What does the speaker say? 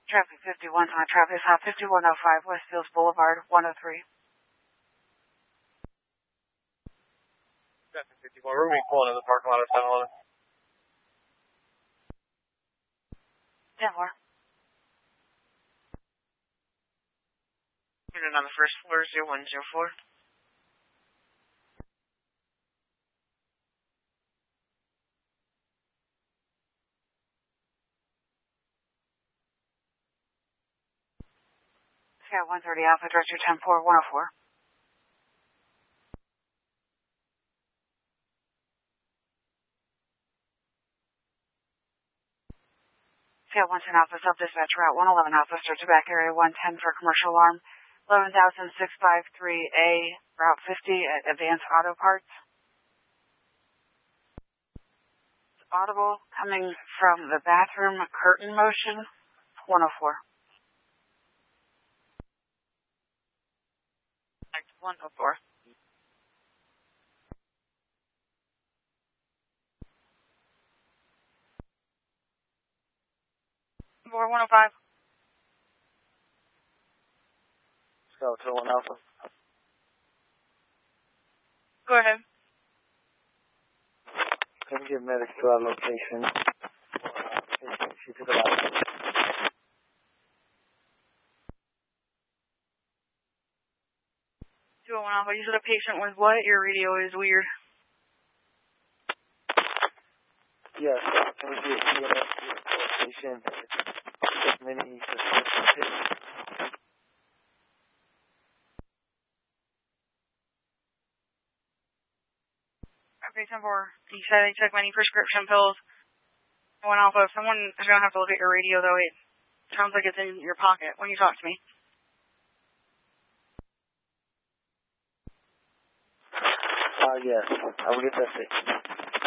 Traffic 51 on Travis Hop 5105 Westfields Boulevard 103. Traffic 51, we're going to be pulling in the parking lot of 7-Eleven. 10-4. Unit on the first floor, 0104. Sky 130 Alpha, Director 10-4, 104. Sky 110 Alpha, Sub-Dispatch Route 111 Alpha, search back area 110 for commercial alarm. 11,653A, Route 50 at Advanced Auto Parts. It's audible coming from the bathroom curtain motion, 104. 104. Four 105. Scout 1 Alpha. Go ahead. Can you get medics to our location? She took a lot. 201 Alpha, you said a patient was what? Your radio is weird. Yes, can we get EMS to the location? Many Okay, 10-4. You said they took many prescription pills. 1 Alpha, if someone is going to have to look at your radio, though, it sounds like it's in your pocket when you talk to me. Yes, I will get that fixed.